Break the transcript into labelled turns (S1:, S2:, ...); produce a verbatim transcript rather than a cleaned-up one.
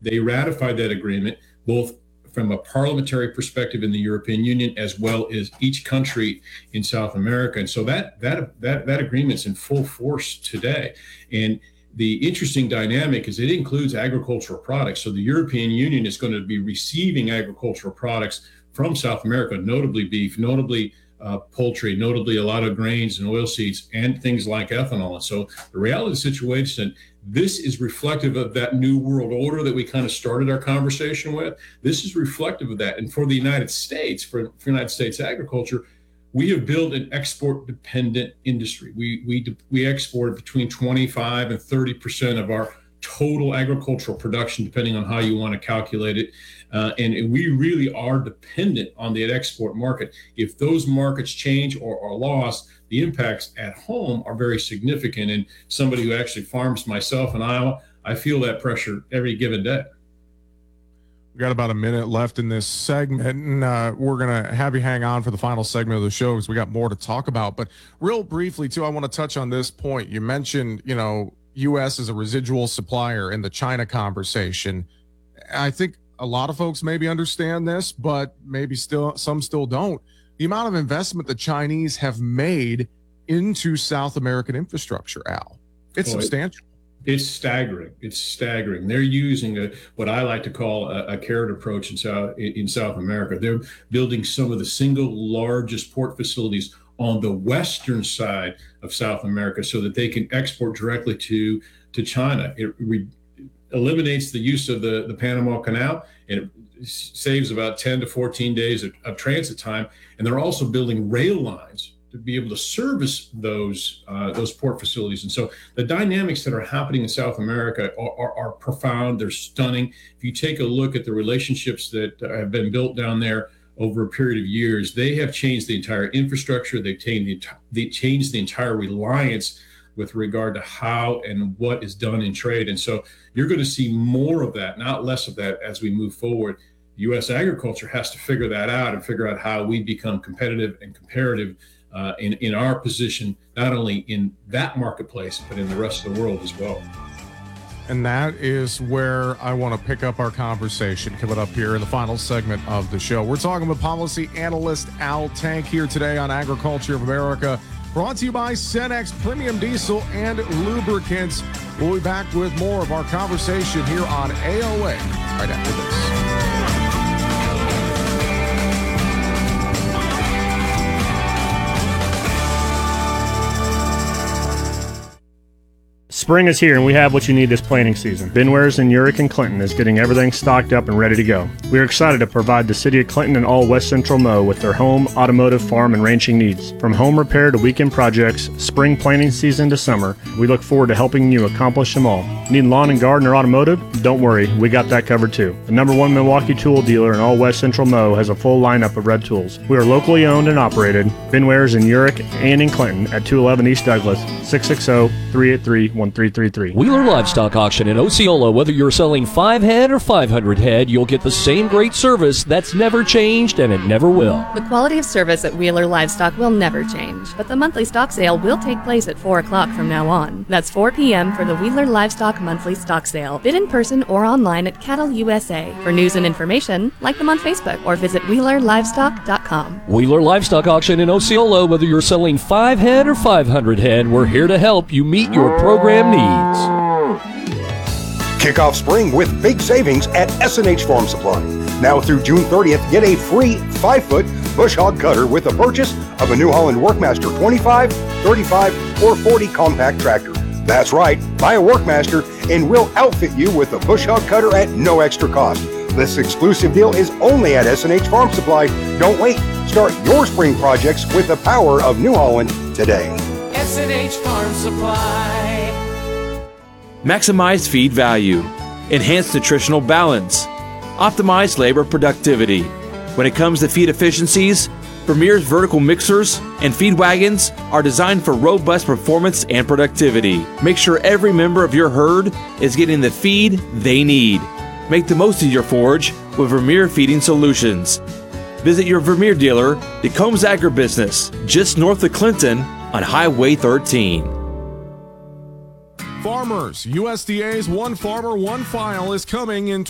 S1: they ratified that agreement, both from a parliamentary perspective in the European Union, as well as each country in South America. And so that that that that agreement's in full force today. And the interesting dynamic is it includes agricultural products. So the European Union is going to be receiving agricultural products from South America, notably beef, notably uh, poultry, notably a lot of grains and oilseeds, and things like ethanol. And so the reality of the situation, this is reflective of that new world order that we kind of started our conversation with. This is reflective of that. And for the United States, for, for United States agriculture, we have built an export-dependent industry. We we we export between twenty-five and thirty percent of our total agricultural production, depending on how you want to calculate it. Uh, and, and we really are dependent on the export market. If those markets change or are lost, the impacts at home are very significant. And somebody who actually farms, myself in Iowa, I feel that pressure every given day.
S2: We got about a minute left in this segment, and uh, we're going to have you hang on for the final segment of the show because we got more to talk about. But real briefly, too, I want to touch on this point. You mentioned, you know, U S as a residual supplier in the China conversation. I think a lot of folks maybe understand this, but maybe still some still don't. The amount of investment the Chinese have made into South American infrastructure, Al, it's oh, substantial.
S1: It, It's staggering. It's staggering. They're using a, what I like to call a, a carrot approach in South in South America. They're building some of the single largest port facilities on the western side of South America so that they can export directly to to China. It re, eliminates the use of the, the Panama Canal, and it saves about ten to fourteen days of, of transit time. And they're also building rail lines to be able to service those uh, those port facilities. And so the dynamics that are happening in South America are, are, are profound. They're stunning. If you take a look at the relationships that uh, have been built down there over a period of years, they have changed the entire infrastructure. They've changed the, they changed the entire reliance with regard to how and what is done in trade. And so you're going to see more of that, not less of that, as we move forward. U S agriculture has to figure that out and figure out how we become competitive and comparative Uh, in, in our position, not only in that marketplace, but in the rest of the world as well.
S2: And that is where I want to pick up our conversation coming up here in the final segment of the show. We're talking with policy analyst Al Tank here today on Agriculture of America, brought to you by Cenex Premium Diesel and Lubricants. We'll be back with more of our conversation here on A O A right after this.
S3: Spring is here and we have what you need this planting season. Benwares in Urick and Clinton is getting everything stocked up and ready to go. We are excited to provide the City of Clinton and all West Central Mo with their home, automotive, farm, and ranching needs. From home repair to weekend projects, spring planting season to summer, we look forward to helping you accomplish them all. Need lawn and garden or automotive? Don't worry, we got that covered too. The number one Milwaukee tool dealer in all West Central Mo has a full lineup of red tools. We are locally owned and operated. Benwares in Urick and in Clinton at two eleven East Douglas, six six zero, three eight three, one three three three.
S4: Wheeler Livestock Auction in Osceola. Whether you're selling five head or five hundred head, you'll get the same great service that's never changed, and it never will.
S5: The quality of service at Wheeler Livestock will never change, but the monthly stock sale will take place at four o'clock from now on. That's four p.m. for the Wheeler Livestock monthly stock sale. Bid in person or online at Cattle U S A. For news and information, like them on Facebook or visit wheeler livestock dot com.
S4: Wheeler Livestock Auction in Osceola. Whether you're selling five head or five hundred head, we're here to help you meet your program needs.
S6: Kick off spring with big savings at S and H Farm Supply. Now through June thirtieth, get a free five-foot bush hog cutter with the purchase of a New Holland Workmaster twenty-five, thirty-five, or forty compact tractor. That's right, buy a Workmaster and we'll outfit you with a bush hog cutter at no extra cost. This exclusive deal is only at S and H Farm Supply. Don't wait. Start your spring projects with the power of New Holland today.
S7: S and H Farm Supply.
S8: Maximize feed value, enhance nutritional balance, optimize labor productivity. When it comes to feed efficiencies, Vermeer's vertical mixers and feed wagons are designed for robust performance and productivity. Make sure every member of your herd is getting the feed they need. Make the most of your forage with Vermeer Feeding Solutions. Visit your Vermeer dealer, DeCombs Agribusiness, just north of Clinton on Highway thirteen.
S2: Farmers, U S D A's One Farmer, One File is coming in